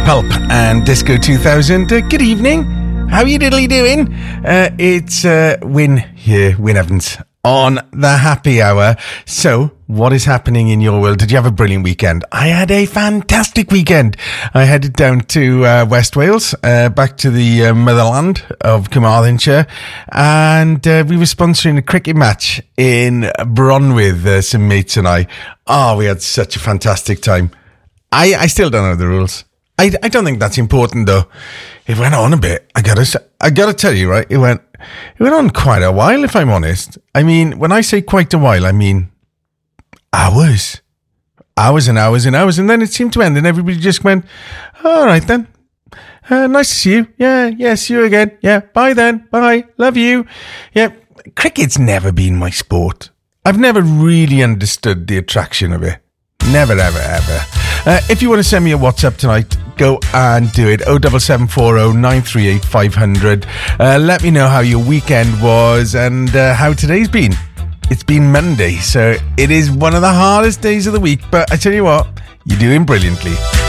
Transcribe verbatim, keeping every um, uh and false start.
Pulp and Disco two thousand. Uh, good evening. How are you diddly doing? Uh, it's uh, Win here, Win Evans, on the Happy Hour. So, what is happening in your world? Did you have a brilliant weekend? I had a fantastic weekend. I headed down to uh, West Wales, uh, back to the uh, motherland of Carmarthenshire, and uh, we were sponsoring a cricket match in Bron with uh, some mates and I. Oh, we had such a fantastic time. I, I still don't know the rules. I, I don't think that's important though. It went on a bit. I gotta I gotta tell you, right? It went it went on quite a while, if I'm honest. I mean, when I say quite a while, I mean hours, hours and hours and hours, and then it seemed to end, and everybody just went, "All right then, uh, nice to see you. Yeah, yeah, see you again. Yeah, bye then. Bye. Love you. Yeah." Cricket's never been my sport. I've never really understood the attraction of it. Never, ever, ever. Uh, if you want to send me a WhatsApp tonight, go and do it. oh seven seven four oh nine three eight five hundred. Uh, let me know how your weekend was and uh, how today's been. It's been Monday, so it is one of the hardest days of the week. But I tell you what, you're doing brilliantly.